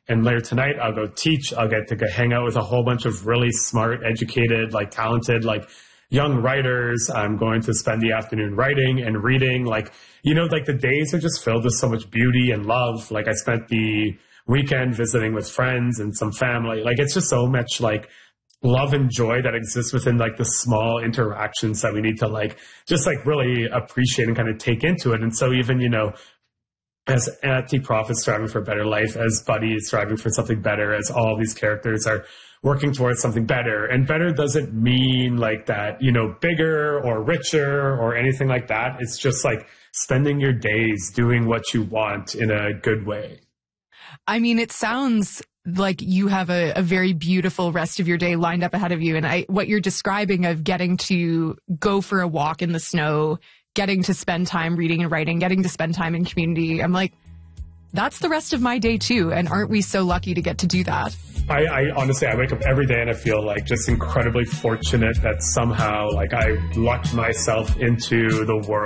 And later tonight, I'll go teach. I'll get to go hang out with a whole bunch of really smart, educated, like talented, like young writers. I'm going to spend the afternoon writing and reading. Like, you know, like the days are just filled with so much beauty and love. Like I spent the weekend visiting with friends and some family. Like it's just so much like love and joy that exists within like the small interactions that we need to like just like really appreciate and kind of take into it. And so even, you know, as Anti-Prof is striving for a better life, as Buddy is striving for something better, as all these characters are working towards something better. And better doesn't mean like that, you know, bigger or richer or anything like that. It's just like spending your days doing what you want in a good way. I mean, it sounds like you have a very beautiful rest of your day lined up ahead of you. And what you're describing of getting to go for a walk in the snow, getting to spend time reading and writing, getting to spend time in community, I'm like, that's the rest of my day too. And aren't we so lucky to get to do that? I honestly, I wake up every day and I feel like just incredibly fortunate that somehow like I lucked myself into the world